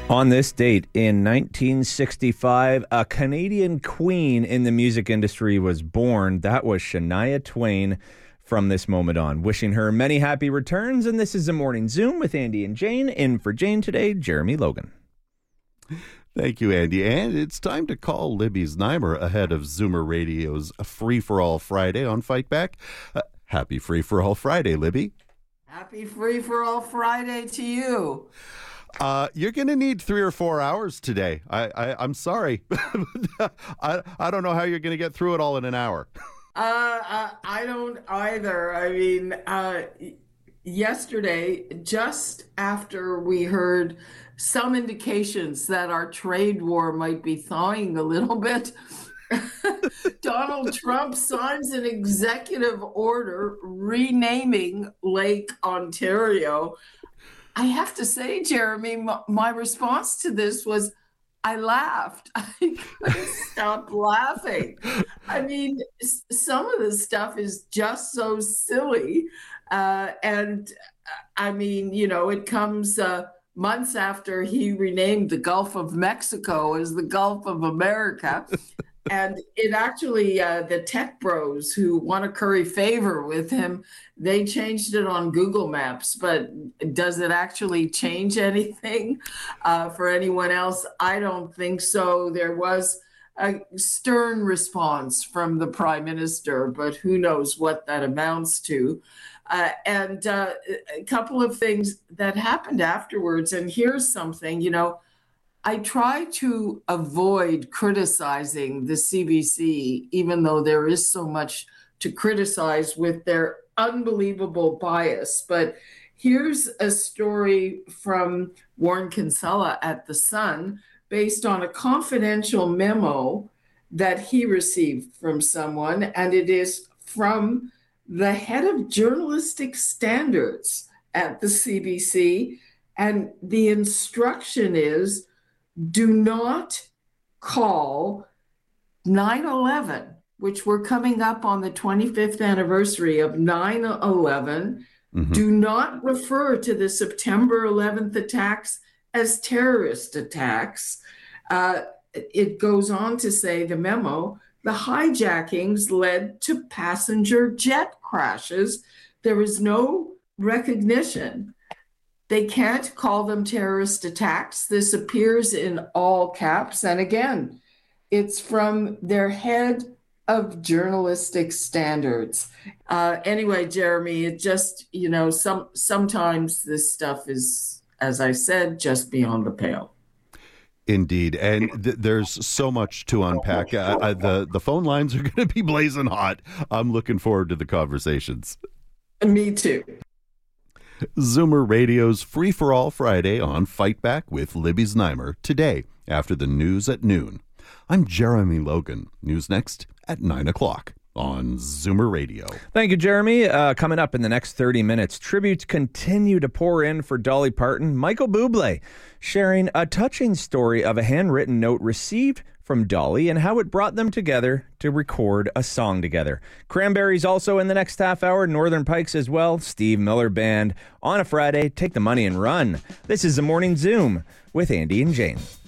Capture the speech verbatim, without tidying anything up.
On this date in nineteen sixty-five, a Canadian queen in the music industry was born. That was Shania Twain. From this moment on, wishing her many happy returns. And this is a Morning Zoom with Andy and Jane. In for Jane today, Jeremy Logan. Thank you, Andy. And it's time to call Libby Znaimer ahead of Zoomer Radio's Free for All Friday on Fight Back. Uh, happy Free for All Friday, Libby. Happy Free for All Friday to you. Uh, you're going to need three or four hours today. I, I, I'm sorry. I, I don't know how you're going to get through it all in an hour. Uh, uh, I don't either. I mean, uh, yesterday, just after we heard some indications that our trade war might be thawing a little bit, Donald Trump signs an executive order renaming Lake Ontario. I have to say, Jeremy, my, my response to this was, I laughed. I couldn't stop laughing. I mean, s- some of the stuff is just so silly. Uh, and I mean, you know, it comes uh, months after he renamed the Gulf of Mexico as the Gulf of America. And it actually, uh, the tech bros who want to curry favor with him, they changed it on Google Maps. But does it actually change anything uh, for anyone else? I don't think so. There was a stern response from the prime minister, but who knows what that amounts to. Uh, and uh, a couple of things that happened afterwards. And here's something, you know, I try to avoid criticizing the C B C, even though there is so much to criticize with their unbelievable bias. But here's a story from Warren Kinsella at The Sun based on a confidential memo that he received from someone, and it is from the head of journalistic standards at the C B C. And the instruction is, do not call nine eleven, which we're coming up on the twenty-fifth anniversary of nine eleven. Mm-hmm. Do not refer to the September eleventh attacks as terrorist attacks. Uh, it goes on to say, the memo, the hijackings led to passenger jet crashes. There is no recognition. They can't call them terrorist attacks. This appears in all caps. And again, it's from their head of journalistic standards. Uh, anyway, Jeremy, it just, you know, some sometimes this stuff is, as I said, just beyond the pale. Indeed. And th- there's so much to unpack. Uh, uh, the, the phone lines are going to be blazing hot. I'm looking forward to the conversations. Me too. Zoomer Radio's Free for All Friday on Fight Back with Libby Znaimer today after the news at noon. I'm Jeremy Logan. News next at nine o'clock on Zoomer Radio. Thank you, Jeremy. Uh, coming up in the next thirty minutes, tributes continue to pour in for Dolly Parton. Michael Bublé sharing a touching story of a handwritten note received from Dolly and how it brought them together to record a song together. Cranberries also in the next half hour, Northern Pikes as well, Steve Miller Band. On a Friday, take the money and run. This is the Morning Zoom with Andy and Jane.